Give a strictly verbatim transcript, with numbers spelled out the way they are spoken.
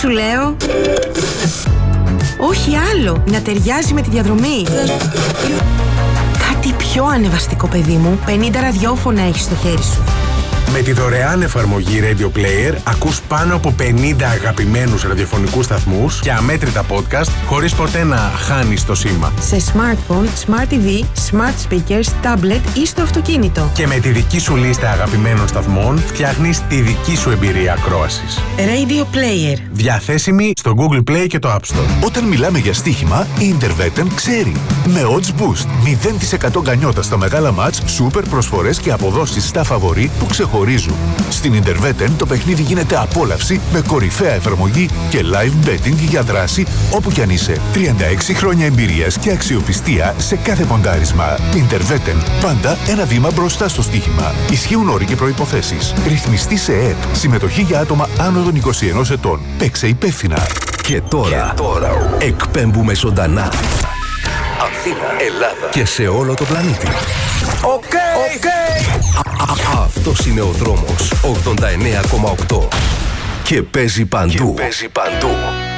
σου λέω. Όχι άλλο, να ταιριάζει με τη διαδρομή. Κάτι πιο ανεβαστικό, παιδί μου. πενήντα ραδιόφωνα έχεις στο χέρι σου. Με τη δωρεάν εφαρμογή Radio Player ακούς πάνω από πενήντα αγαπημένους ραδιοφωνικούς σταθμούς και αμέτρητα podcast χωρίς ποτέ να χάνεις το σήμα. Σε smartphone, smart τι βι, smart speakers, tablet ή στο αυτοκίνητο. Και με τη δική σου λίστα αγαπημένων σταθμών φτιάχνεις τη δική σου εμπειρία ακρόασης. Radio Player. Διαθέσιμη στο Google Play και το App Store. Όταν μιλάμε για στοίχημα, η Intervetten ξέρει. Με Odds Boost, μηδέν τοις εκατό γκανιότα στα μεγάλα μάτς, σούπερ προσφορές και αποδόσεις στα φαβορί που ξεχωρίζουν. Στην Intervetten το παιχνίδι γίνεται απόλαυση με κορυφαία εφαρμογή και live betting για δράση όπου κι αν είσαι. τριάντα έξι χρόνια εμπειρίας και αξιοπιστία σε κάθε ποντάρισμα. Intervetten. Πάντα ένα βήμα μπροστά στο στοίχημα. Ισχύουν όροι και προϋποθέσεις. Ρυθμιστή σε ΕΕΠ. Συμμετοχή για άτομα άνω των είκοσι ενός ετών. Παίξε υπεύθυνα. Και τώρα, και τώρα εκπέμπουμε ζωντανά Αθήνα, Ελλάδα και σε όλο το πλανήτη. Οκ, okay, οκ. Okay. Αυτός είναι ο δρόμος ογδόντα εννέα κόμμα οκτώ και παίζει παντού. Και παίζει παντού.